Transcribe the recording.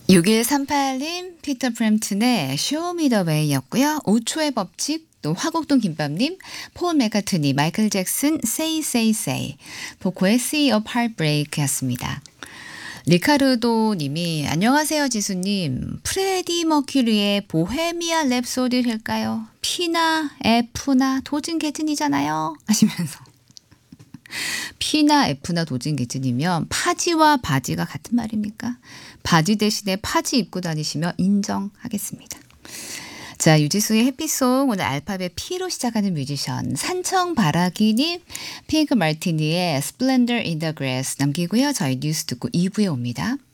6138님, 피터 프램튼의 Show Me the Way였고요. 5초의 법칙, 또 화곡동 김밥님, 폴 맥카트니, 마이클 잭슨, Say Say Say, 보코의 Sea of Heartbreak였습니다. 리카르도 님이 안녕하세요 지수님. 프레디 머큐리의 보헤미아 랩소디일까요? P나 F나 도진 개진이잖아요 하시면서 P나 F나 도진 개진이면 파지와 바지가 같은 말입니까? 바지 대신에 파지 입고 다니시면 인정하겠습니다. 자, 유지수의 해피송 오늘 알파벳 P로 시작하는 뮤지션 산청바라기님, 핑크 말티니의 Splendor in the Grass 남기고요. 저희 뉴스 듣고 2부에 옵니다.